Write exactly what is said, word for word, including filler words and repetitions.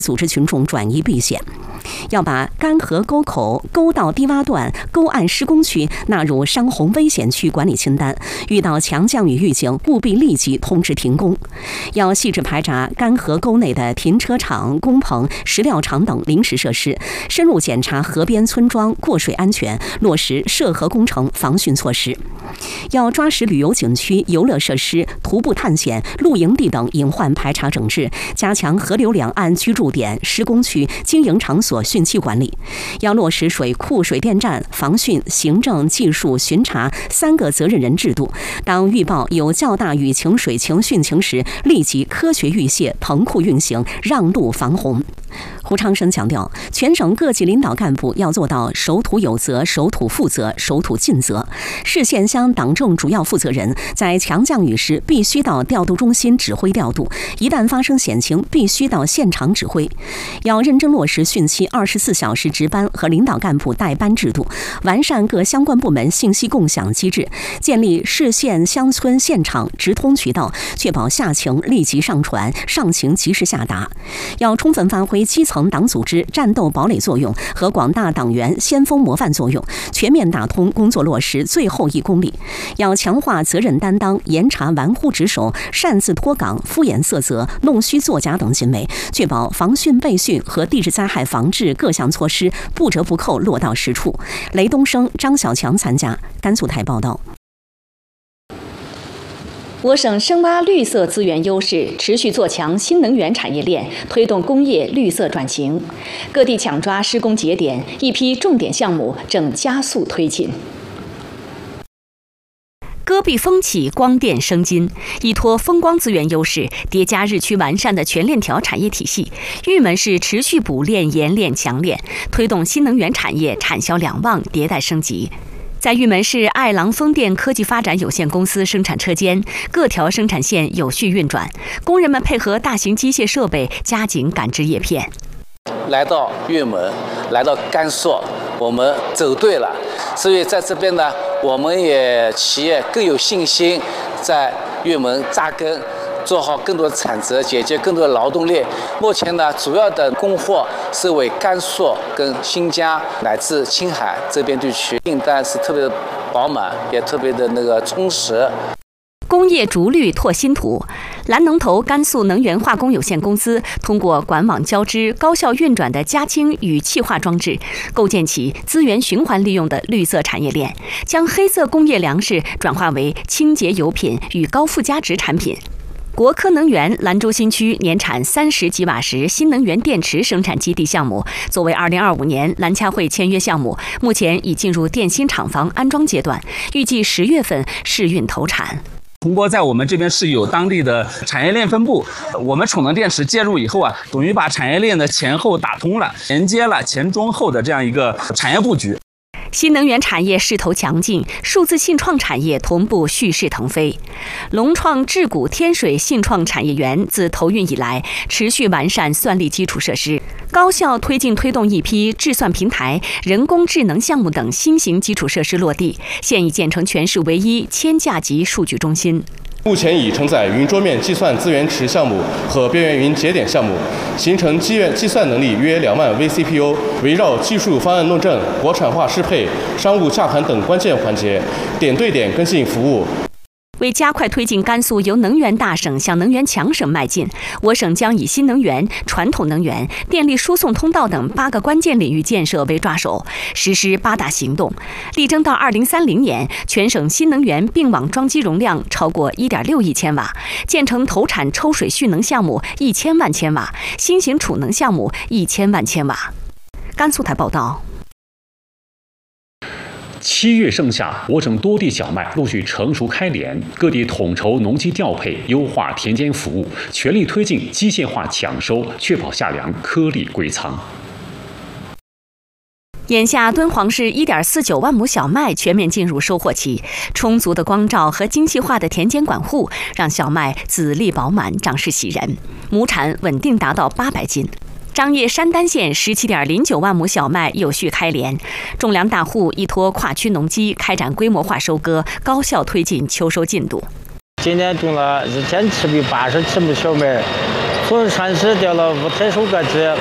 组织群众转移避险。要把干河沟口、沟道低洼段、沟岸施工区纳入山洪危险区管理清单，遇到强降雨预警，务必立即通知停工。要细致排查干河沟内的停车场、工棚、石料场等临时设施，深入检查河边村庄过水安全，落实涉河工程防汛措施。要抓实旅游景区、游乐设施、徒步探险、露营地等隐患排查整治，加强河流两岸居住点、施工区、经营场所汛期管理。要落实水库、水电站防汛、行政、技术、巡查三个责任人制度。当预报有较大雨情、水情、汛情时，立即科学预泄、棚库运行，让路防洪。胡昌生强调，全省各级领导干部要做到守土有责、守土负责、守土尽责。市县乡党政主要负责人在强降雨时必须到调度中心指挥调度，一旦发生险情，必须到现场指挥。要认真落实汛期二十四小时值班和领导干部带班制度，完善各相关部门信息共享机制，建立市县乡村现场直通渠道，确保下情立即上传，上情及时下达。要充分发挥基层党组织战斗堡垒作用和广大党员先锋模范作用，全面打通工作落实最后一公里。要强化责任担当，严查玩忽职守、擅自脱岗、敷衍塞责、弄虚作假等行为，确保防汛备汛和地质灾害防治各项措施不折不扣落到实处。雷东升、张小强参加。甘肃台报道。 我省深挖绿色资源优势，持续做强新能源产业链，推动工业绿色转型。各地抢抓施工节点，一批重点项目正加速推进。戈壁风起，光电生金，依托风光资源优势，叠加日趋完善的全链条产业体系，玉门市持续补链、研链、强链，推动新能源产业产销两旺，迭代升级。在玉门市爱郎风电科技发展有限公司生产车间，各条生产线有序运转，工人们配合大型机械设备，加紧感知叶片。 来到玉门，来到甘肃，我们走对了。所以在这边呢，我们也企业更有信心在玉门扎根，做好更多的产值，解决更多的劳动力。目前呢，主要的供货是为甘肃跟新疆乃至青海这边地区，订单是特别的饱满，也特别的那个充实。 工业逐绿拓新图，蓝能投甘肃能源化工有限公司通过管网交织、高效运转的加氢与气化装置，构建起资源循环利用的绿色产业链，将黑色工业粮食转化为清洁油品与高附加值产品。国科能源兰州新区年产三十吉瓦时新能源电池生产基地项目，作为二零二五年蓝洽会签约项目，目前已进入电芯厂房安装阶段，预计十月份试运投产。 通过在我们这边是有当地的产业链分布，我们储能电池介入以后啊，等于把产业链的前后打通了，连接了前中后的这样一个产业布局。 新能源产业势头强劲，数字信创产业同步蓄势腾飞。龙创智谷天水信创产业园自投运以来，持续完善算力基础设施，高效推进推动一批智算平台、人工智能项目等新型基础设施落地，现已建成全市唯一千架级数据中心。 目前已承载云桌面计算资源池项目和边缘云节点项目，形成计算计算能力约两万 V C P U， 围绕技术方案论证、国产化适配、商务洽谈等关键环节，点对点跟进服务。 为加快推进甘肃由能源大省向能源强省迈进，我省将以新能源、传统能源、电力输送通道等八个关键领域建设为抓手，实施八大行动，力争到二零三零年，全省新能源并网装机容量超过一点六亿千瓦，建成投产抽水蓄能项目一千万千瓦，新型储能项目一千万千瓦。甘肃台报道。 七月盛夏，我省多地小麦陆续成熟开镰，各地统筹农机调配，优化田间服务，全力推进机械化抢收，确保夏粮颗粒归仓。 眼下，敦煌市一点四九万亩小麦全面进入收获期，充足的光照和精细化的田间管护，让小麦籽粒饱满，长势喜人，亩产稳定达到八百斤。张掖山丹县十七点零九万亩小麦有序开镰，种粮大户依托跨区农机开展规模化收割，高效推进秋收进度。 今年种了一千七百八十七亩小麦， 土城市调了五特殊个资。